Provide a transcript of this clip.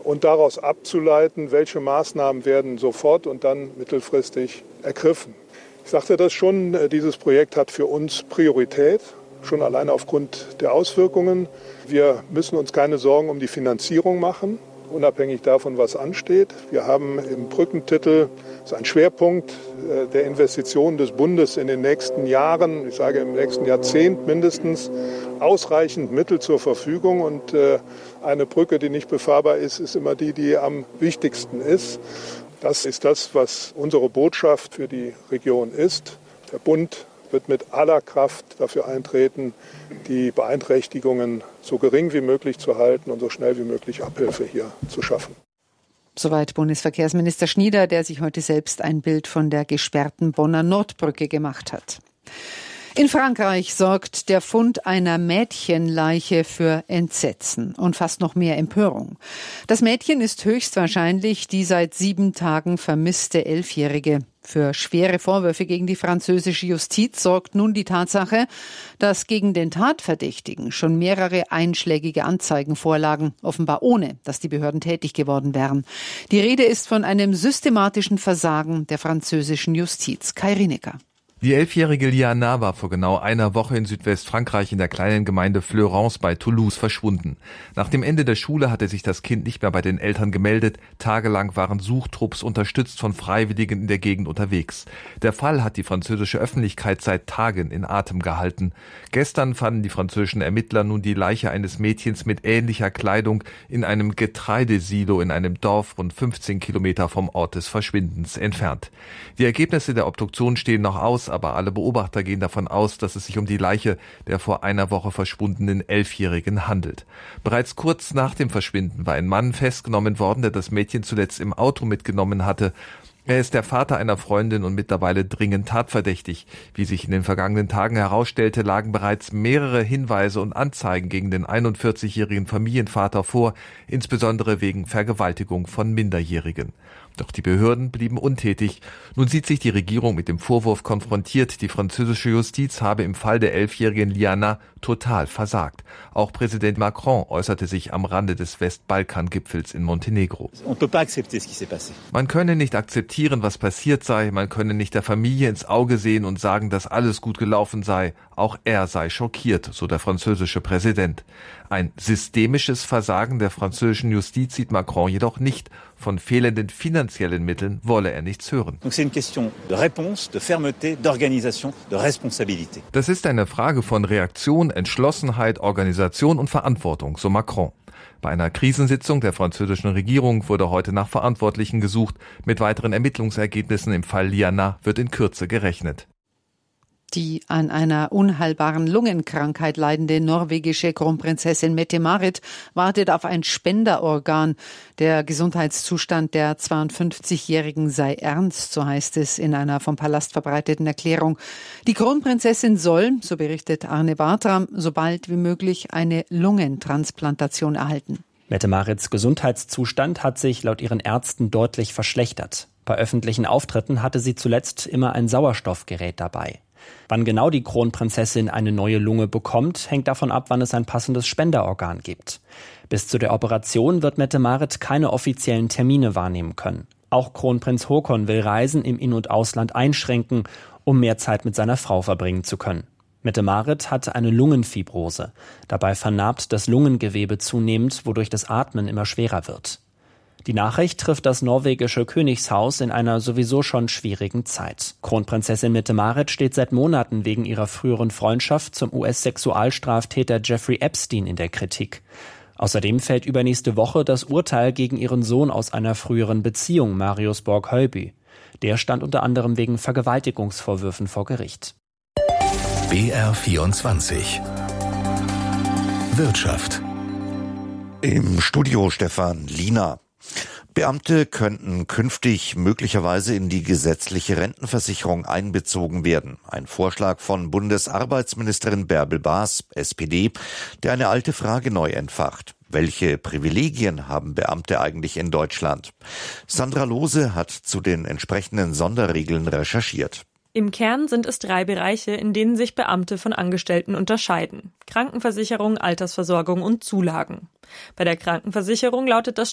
und daraus abzuleiten, welche Maßnahmen werden sofort und dann mittelfristig ergriffen. Ich sagte das schon, dieses Projekt hat für uns Priorität, schon alleine aufgrund der Auswirkungen. Wir müssen uns keine Sorgen um die Finanzierung machen, unabhängig davon, was ansteht. Wir haben im Brückentitel, das ist ein Schwerpunkt der Investitionen des Bundes in den nächsten Jahren, ich sage im nächsten Jahrzehnt mindestens, ausreichend Mittel zur Verfügung. Und eine Brücke, die nicht befahrbar ist, ist immer die, die am wichtigsten ist. Das ist das, was unsere Botschaft für die Region ist. Der Bund wird mit aller Kraft dafür eintreten, die Beeinträchtigungen so gering wie möglich zu halten und so schnell wie möglich Abhilfe hier zu schaffen. Soweit Bundesverkehrsminister Schnieder, der sich heute selbst ein Bild von der gesperrten Bonner Nordbrücke gemacht hat. In Frankreich sorgt der Fund einer Mädchenleiche für Entsetzen und fast noch mehr Empörung. Das Mädchen ist höchstwahrscheinlich die seit 7 Tagen vermisste 11-Jährige. Für schwere Vorwürfe gegen die französische Justiz sorgt nun die Tatsache, dass gegen den Tatverdächtigen schon mehrere einschlägige Anzeigen vorlagen, offenbar ohne, dass die Behörden tätig geworden wären. Die Rede ist von einem systematischen Versagen der französischen Justiz. Kai Rinecker. Die 11-jährige Liana war vor genau einer Woche in Südwestfrankreich in der kleinen Gemeinde Fleurance bei Toulouse verschwunden. Nach dem Ende der Schule hatte sich das Kind nicht mehr bei den Eltern gemeldet. Tagelang waren Suchtrupps unterstützt von Freiwilligen in der Gegend unterwegs. Der Fall hat die französische Öffentlichkeit seit Tagen in Atem gehalten. Gestern fanden die französischen Ermittler nun die Leiche eines Mädchens mit ähnlicher Kleidung in einem Getreidesilo in einem Dorf rund 15 Kilometer vom Ort des Verschwindens entfernt. Die Ergebnisse der Obduktion stehen noch aus, aber alle Beobachter gehen davon aus, dass es sich um die Leiche der vor einer Woche verschwundenen 11-Jährigen handelt. Bereits kurz nach dem Verschwinden war ein Mann festgenommen worden, der das Mädchen zuletzt im Auto mitgenommen hatte. Er ist der Vater einer Freundin und mittlerweile dringend tatverdächtig. Wie sich in den vergangenen Tagen herausstellte, lagen bereits mehrere Hinweise und Anzeigen gegen den 41-jährigen Familienvater vor, insbesondere wegen Vergewaltigung von Minderjährigen. Doch die Behörden blieben untätig. Nun sieht sich die Regierung mit dem Vorwurf konfrontiert, die französische Justiz habe im Fall der 11-jährigen Liana total versagt. Auch Präsident Macron äußerte sich am Rande des Westbalkan-Gipfels in Montenegro. Man könne nicht akzeptieren, was passiert sei. Man könne nicht der Familie ins Auge sehen und sagen, dass alles gut gelaufen sei. Auch er sei schockiert, so der französische Präsident. Ein systemisches Versagen der französischen Justiz sieht Macron jedoch nicht. Von fehlenden finanziellen Mitteln wolle er nichts hören. Das ist eine Frage von Reaktion, Entschlossenheit, Organisation und Verantwortung, so Macron. Bei einer Krisensitzung der französischen Regierung wurde heute nach Verantwortlichen gesucht. Mit weiteren Ermittlungsergebnissen im Fall Liana wird in Kürze gerechnet. Die an einer unheilbaren Lungenkrankheit leidende norwegische Kronprinzessin Mette-Marit wartet auf ein Spenderorgan. Der Gesundheitszustand der 52-Jährigen sei ernst, so heißt es in einer vom Palast verbreiteten Erklärung. Die Kronprinzessin soll, so berichtet Arne Bartram, so bald wie möglich eine Lungentransplantation erhalten. Mette-Marits Gesundheitszustand hat sich laut ihren Ärzten deutlich verschlechtert. Bei öffentlichen Auftritten hatte sie zuletzt immer ein Sauerstoffgerät dabei. Wann genau die Kronprinzessin eine neue Lunge bekommt, hängt davon ab, wann es ein passendes Spenderorgan gibt. Bis zu der Operation wird Mette-Marit keine offiziellen Termine wahrnehmen können. Auch Kronprinz Haakon will Reisen im In- und Ausland einschränken, um mehr Zeit mit seiner Frau verbringen zu können. Mette-Marit hat eine Lungenfibrose. Dabei vernarbt das Lungengewebe zunehmend, wodurch das Atmen immer schwerer wird. Die Nachricht trifft das norwegische Königshaus in einer sowieso schon schwierigen Zeit. Kronprinzessin Mette-Marit steht seit Monaten wegen ihrer früheren Freundschaft zum US-Sexualstraftäter Jeffrey Epstein in der Kritik. Außerdem fällt übernächste Woche das Urteil gegen ihren Sohn aus einer früheren Beziehung, Marius Borg-Hölby. Der stand unter anderem wegen Vergewaltigungsvorwürfen vor Gericht. BR24 Wirtschaft. Im Studio Stefan Liener. Beamte könnten künftig möglicherweise in die gesetzliche Rentenversicherung einbezogen werden. Ein Vorschlag von Bundesarbeitsministerin Bärbel Baas, SPD, der eine alte Frage neu entfacht. Welche Privilegien haben Beamte eigentlich in Deutschland? Sandra Lohse hat zu den entsprechenden Sonderregeln recherchiert. Im Kern sind es 3 Bereiche, in denen sich Beamte von Angestellten unterscheiden: Krankenversicherung, Altersversorgung und Zulagen. Bei der Krankenversicherung lautet das